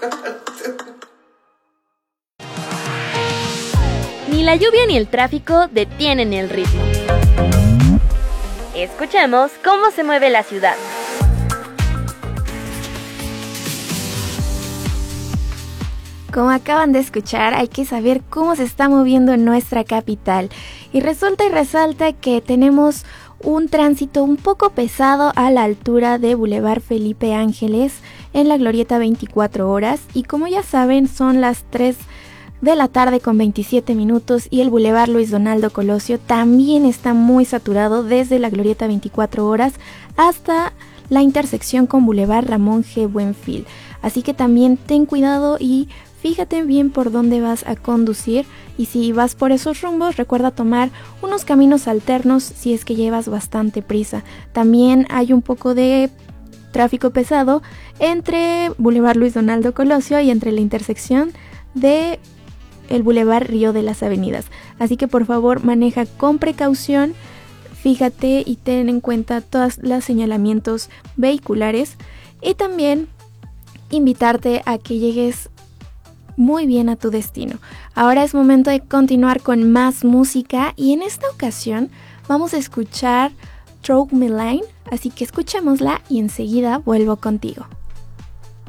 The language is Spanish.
Ni la lluvia ni el tráfico detienen el ritmo. Escuchemos cómo se mueve la ciudad. Como acaban de escuchar, hay que saber cómo se está moviendo nuestra capital. Y resulta y resalta que tenemos un tránsito un poco pesado a la altura de Boulevard Felipe Ángeles en la Glorieta 24 horas. Y como ya saben, son las 3 de la tarde con 27 minutos y el Boulevard Luis Donaldo Colosio también está muy saturado desde la Glorieta 24 horas hasta la intersección con Boulevard Ramón G. Buenfil. Así que también ten cuidado y fíjate bien por dónde vas a conducir, y si vas por esos rumbos recuerda tomar unos caminos alternos si es que llevas bastante prisa. También hay un poco de tráfico pesado entre Boulevard Luis Donaldo Colosio y entre la intersección de el Boulevard Río de las Avenidas. Así que por favor maneja con precaución, fíjate y ten en cuenta todos los señalamientos vehiculares, y también invitarte a que llegues muy bien a tu destino. Ahora es momento de continuar con más música y en esta ocasión vamos a escuchar Throw Me Line, así que escuchémosla y enseguida vuelvo contigo.